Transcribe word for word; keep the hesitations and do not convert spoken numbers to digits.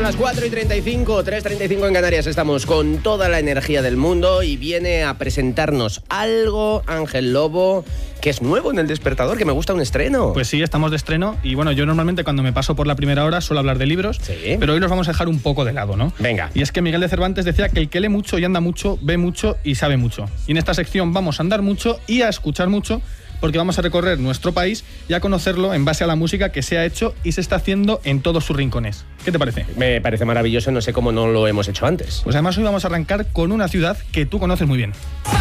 las cuatro y treinta y cinco, tres y treinta y cinco en Canarias. Estamos con toda la energía del mundo y viene a presentarnos algo, Ángel Lobo, que es nuevo en El Despertador, que me gusta un estreno. Pues sí, estamos de estreno y bueno, yo normalmente cuando me paso por la primera hora suelo hablar de libros, sí, pero hoy los vamos a dejar un poco de lado, ¿no? Venga. Y es que Miguel de Cervantes decía que el que lee mucho y anda mucho, ve mucho y sabe mucho. Y en esta sección vamos a andar mucho y a escuchar mucho, porque vamos a recorrer nuestro país y a conocerlo en base a la música que se ha hecho y se está haciendo en todos sus rincones. ¿Qué te parece? Me parece maravilloso, no sé cómo no lo hemos hecho antes. Pues además hoy vamos a arrancar con una ciudad que tú conoces muy bien.